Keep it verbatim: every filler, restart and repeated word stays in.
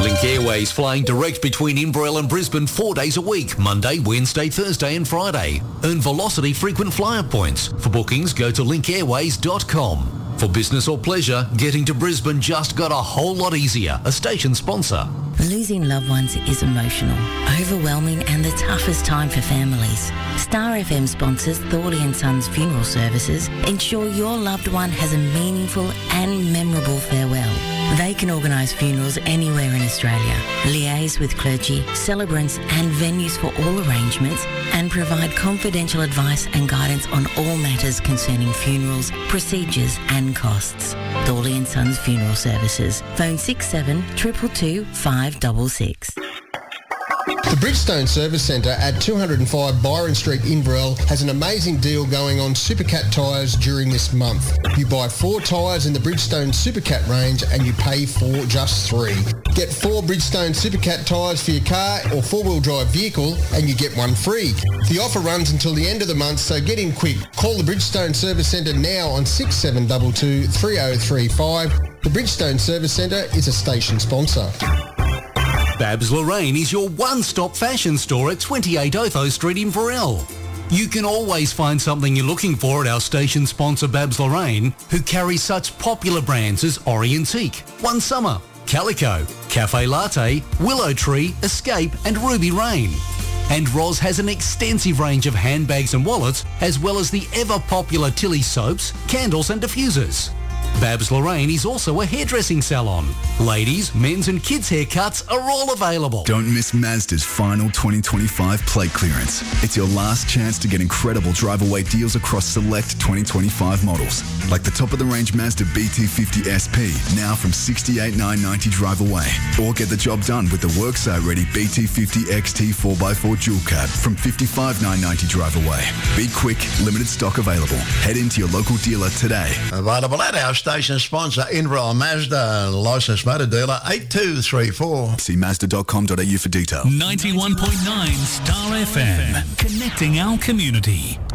Link Airways flying direct between Inverell and Brisbane four days a week, Monday, Wednesday, Thursday and Friday. Earn Velocity frequent flyer points. For bookings, go to link airways dot com. For business or pleasure, getting to Brisbane just got a whole lot easier. A station sponsor. Losing loved ones is emotional, overwhelming and the toughest time for families. Star F M sponsors Thorley and Sons Funeral Services ensure your loved one has a meaningful and memorable farewell. They can organise funerals anywhere in Australia, liaise with clergy, celebrants and venues for all arrangements and provide confidential advice and guidance on all matters concerning funerals, procedures and costs. Thorley and Sons Funeral Services. Phone six seven two two two five six six. The Bridgestone Service Centre at two oh five Byron Street, Inverell has an amazing deal going on Supercat tyres during this month. You buy four tyres in the Bridgestone Supercat range and you pay for just three. Get four Bridgestone Supercat tyres for your car or four-wheel drive vehicle and you get one free. The offer runs until the end of the month, so get in quick. Call the Bridgestone Service Centre now on six seven two two, three oh three five. The Bridgestone Service Centre is a station sponsor. Babs Lorraine is your one-stop fashion store at twenty-eight Otho Street in Inverell. You can always find something you're looking for at our station sponsor Babs Lorraine, who carry such popular brands as Orientique, One Summer, Calico, Cafe Latte, Willow Tree, Escape and Ruby Rain. And Roz has an extensive range of handbags and wallets, as well as the ever-popular Tilly soaps, candles and diffusers. Babs Lorraine is also a hairdressing salon. Ladies, men's and kids' haircuts are all available. Don't miss Mazda's final twenty twenty-five plate clearance. It's your last chance to get incredible drive-away deals across select twenty twenty-five models, like the top-of-the-range Mazda B T fifty S P, now from sixty-eight thousand nine hundred ninety dollars drive away. Or get the job done with the worksite-ready B T fifty X T four by four dual cab from fifty-five thousand nine hundred ninety dollars drive away. Be quick, limited stock available. Head into your local dealer today. Available at our station sponsor, Inverell Mazda, licensed motor dealer, eight two three four. See mazda dot com dot a u for detail. ninety-one point nine Star F M, connecting our community.